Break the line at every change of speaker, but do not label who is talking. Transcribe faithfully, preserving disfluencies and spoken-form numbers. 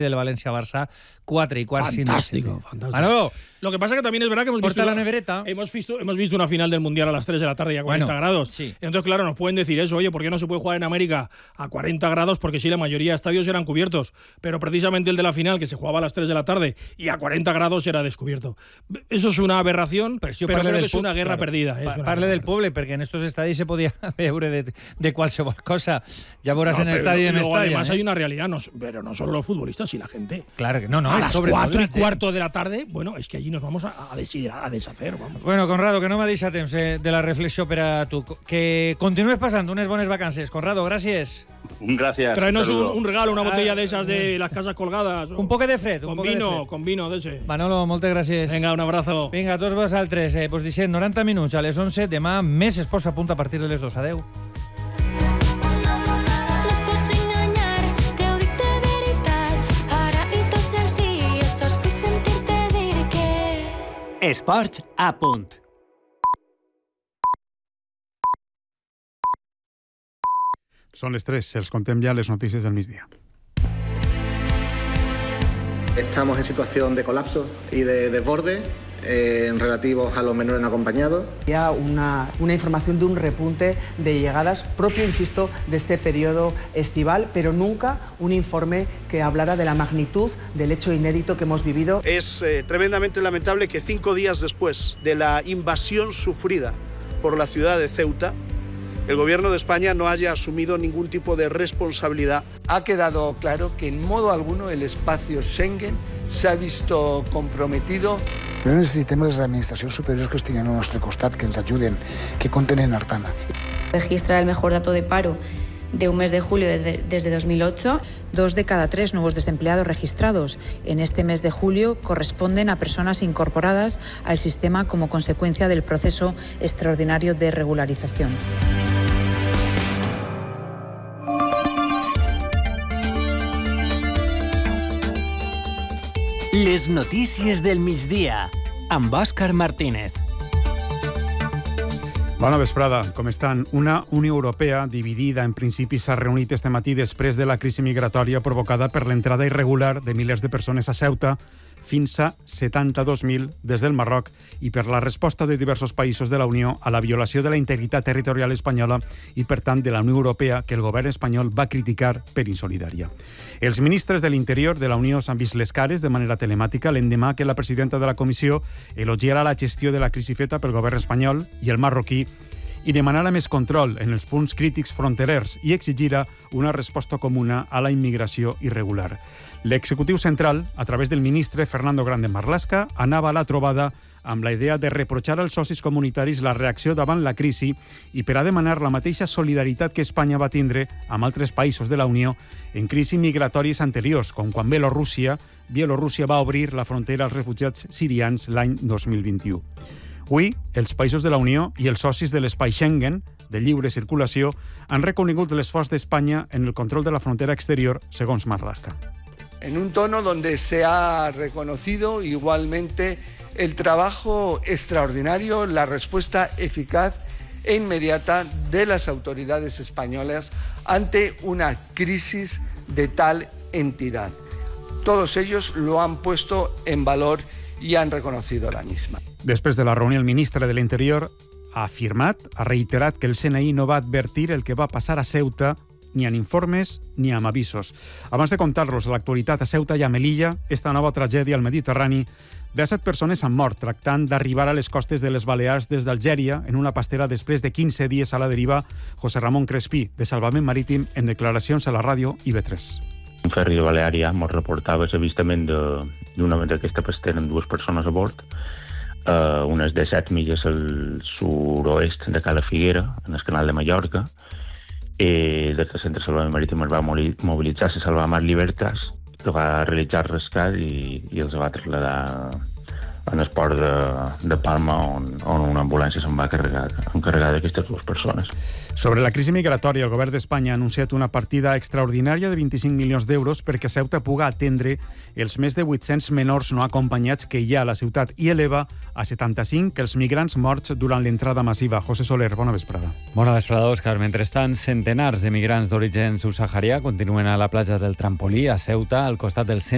del Valencia-Barça, cuatro y cuarto.
Fantástico, fantástico.
Manolo,
lo que pasa es que también es verdad que hemos visto,
la nevereta.
Hemos, visto, hemos visto una final del Mundial a las tres de la tarde y a cuarenta
bueno,
grados.
Sí.
Entonces, claro, nos pueden decir eso, oye, ¿por qué no se puede jugar en América a cuarenta grados? Porque sí, la mayoría de estadios eran cubiertos, pero precisamente el de la final, que se jugaba a las tres de la tarde y a cuarenta grados, era descubierto. Eso es una aberración, pero, pero creo que es una guerra claro, perdida.
Pa parle del poble, perquè en estos estadis se podia veure de, de qualsevol cosa. Ja veuràs no, en el estadio en estadio.
Además
¿eh?
hay una realidad, no, pero no solo los futbolistas y la gente.
Claro que no, no.
A las
sobre
cuatro y
todo,
cuarto de la tarde, bueno, es que allí nos vamos a, a, decidir, a deshacer. Vamos.
Bueno, Conrado, que no m'ha deixat temps eh, de la reflexió per a tu. Que continues passant unes bones vacances. Conrado, gràcies.
Gracias.
Tráenos un, un regalo, una botella ah, de esas de las casas colgadas.
Un poco de fred.
Con
un
vino,
de fred.
con vino de ese.
Manolo, moltes gràcies.
Venga, un abrazo.
Vinga, a tots vosaltres. Eh, pues dicen noranta minuts a les onze. Demà més esports a punt a partir de les dos. Adeu.
Esports a punt.
Són les tres, els contem ja les notícies del migdia.
Estamos en situación de colapso y de desborde eh, relativos a los menores no acompañados.
Ya una, una información de un repunte de llegadas propio, insisto, de este periodo estival, pero nunca un informe que hablara de la magnitud del hecho inédito que hemos vivido.
Es eh, tremendamente lamentable que cinco días después de la invasión sufrida por la ciudad de Ceuta, el gobierno de España no haya asumido ningún tipo de responsabilidad.
Ha quedado claro que en modo alguno el espacio Schengen se ha visto comprometido.
No necessitem les administracions superiors que estiguin al nostre costat, que ens ajuden, que contenen Artana.
Registra el mejor dato de paro de un mes de julio desde, desde dos mil ocho.
Dos de cada tres nuevos desempleados registrados en este mes de julio corresponden a personas incorporadas al sistema como consecuencia del proceso extraordinario de regularización.
Les notícies del migdia, amb Òscar Martínez.
Bona vesprada, com estan? Una Unió Europea dividida en principi s'ha reunit este matí després de la crisi migratòria provocada per l'entrada irregular de milers de persones a Ceuta, fins a setanta-dos mil des del Marroc, i per la resposta de diversos països de la Unió a la violació de la integritat territorial espanyola i, per tant, de la Unió Europea, que el govern espanyol va criticar per insolidària. Els ministres de l'Interior de la Unió s'han vist les cares de manera telemàtica l'endemà que la presidenta de la Comissió elogiara la gestió de la crisi feta pel govern espanyol i el marroquí i demanara més control en els punts crítics fronterers i exigira una resposta comuna a la immigració irregular. L'executiu central, a través del ministre Fernando Grande Marlaska, anava a la trobada amb la idea de reprochar als socis comunitaris la reacció davant la crisi i per a demanar la mateixa solidaritat que Espanya va tindre amb altres països de la Unió en crisis migratòries anteriors, com quan Bielorússia, Bielorússia va obrir la frontera als refugiats sirians l'any dos mil vint-i-u. Avui, els països de la Unió i els socis de l'espai Schengen, de lliure circulació, han reconegut l'esforç d'Espanya en el control de la frontera exterior, segons Marlaska.
En un tono donde se ha reconocido igualmente el trabajo extraordinario, la respuesta eficaz e inmediata de las autoridades españolas ante una crisis de tal entidad. Todos ellos lo han puesto en valor i han reconocido la misma.
Després de la reunió, el ministre de l'Interior ha afirmat, ha reiterat que el C N I no va advertir el que va passar a Ceuta ni en informes ni amb avisos. Abans de contar-los l'actualitat a Ceuta i a Melilla, esta nova tragèdia al Mediterrani, disset persones han mort tractant d'arribar a les costes de les Balears des d'Algèria en una pastera després de quinze dies a la deriva. José Ramón Crespí, de Salvament Marítim, en declaracions a la ràdio I B tres.
Un ferri de Baleària ens reportava l'avistament d'una d'aquesta pastera amb dues persones a bord, a unes disset milles al sud-oest de Cala Figuera, en el canal de Mallorca, i des del Centre de Salvament Marítim es va mobilitzar a Salvamar Libertas, que va realitzar el rescat i, i els va traslladar en el port de, de Palma, on, on una ambulància se'n va carregar, encarregar d'aquestes dues persones.
Sobre la crisi migratòria, el govern d'Espanya ha anunciat una partida extraordinària de vint-i-cinc milions d'euros perquè Ceuta puga atendre els més de vuit-cents menors no acompanyats que hi ha a la ciutat i eleva a setanta-cinc els migrants morts durant l'entrada massiva. José Soler, bona vesprada.
Bona vesprada, Òscar. Mentrestant, centenars de migrants d'origen subsaharià continuen a la platja del Trampolí, a Ceuta, al costat del centre